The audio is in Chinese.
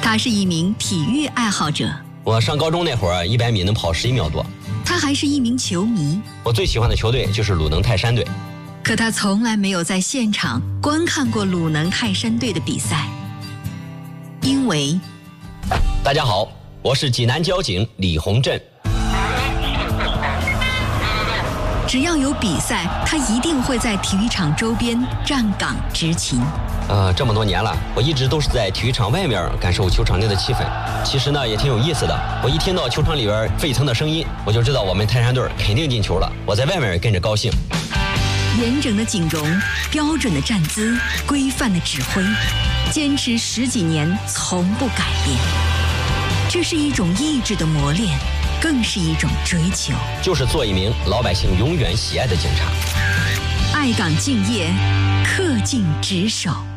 他是一名体育爱好者。 我上高中那会儿，100米能跑11秒多。 他还是一名球迷。 我最喜欢的球队就是鲁能泰山队。 可他从来没有在现场观看过鲁能泰山队的比赛，因为…… 大家好，我是济南交警李洪振。 只要有比赛，他一定会在体育场周边站岗执勤。 这么多年了，我一直都是在体育场外面感受球场内的气氛。其实呢，也挺有意思的。我一听到球场里边沸腾的声音，我就知道我们泰山队肯定进球了。我在外面也跟着高兴。 严整的警容，标准的站姿，规范的指挥，坚持10几年，从不改变。这是一种意志的磨练，更是一种追求。 就是做一名老百姓永远喜爱的警察。 爱岗敬业，恪尽职守。